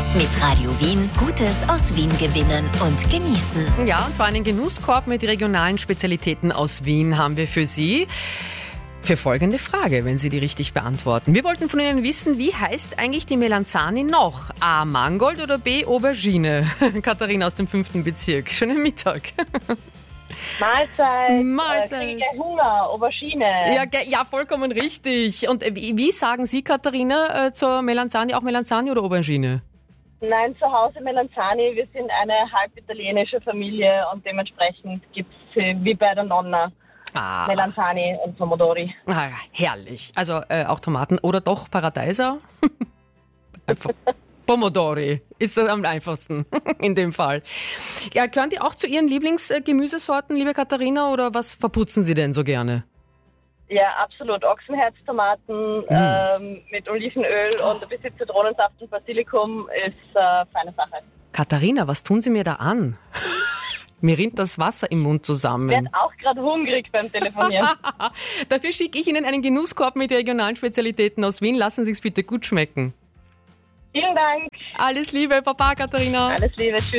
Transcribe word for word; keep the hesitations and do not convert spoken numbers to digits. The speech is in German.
Mit Radio Wien Gutes aus Wien gewinnen und genießen. Ja, und zwar einen Genusskorb mit regionalen Spezialitäten aus Wien haben wir für Sie. Für folgende Frage, wenn Sie die richtig beantworten. Wir wollten von Ihnen wissen, wie heißt eigentlich die Melanzani noch? A. Mangold oder B. Aubergine? Katharina aus dem fünften Bezirk. Schönen Mittag. Mahlzeit. Mahlzeit. Äh, kriege Hunger, Aubergine. Ja, ge- ja, vollkommen richtig. Und äh, wie, wie sagen Sie, Katharina, äh, zur Melanzani, auch Melanzani oder Aubergine? Nein, zu Hause Melanzani. Wir sind eine halb italienische Familie und dementsprechend gibt es wie bei der Nonna Ah. Melanzani und Pomodori. Ah, herrlich. Also äh, auch Tomaten oder doch Paradeiser? Einfach. Pomodori ist das am einfachsten in dem Fall. Ja, gehören die auch zu Ihren Lieblingsgemüsesorten, liebe Katharina, oder was verputzen Sie denn so gerne? Ja, absolut. Ochsenherztomaten ähm, mit Olivenöl und ein bisschen Zitronensaft und Basilikum ist äh, feine Sache. Katharina, was tun Sie mir da an? Mir rinnt das Wasser im Mund Ich zusammen. werde auch gerade hungrig beim Telefonieren. Dafür schicke ich Ihnen einen Genusskorb mit regionalen Spezialitäten aus Wien. Lassen Sie es bitte gut schmecken. Vielen Dank. Alles Liebe, Papa, Katharina. Alles Liebe. Tschüss.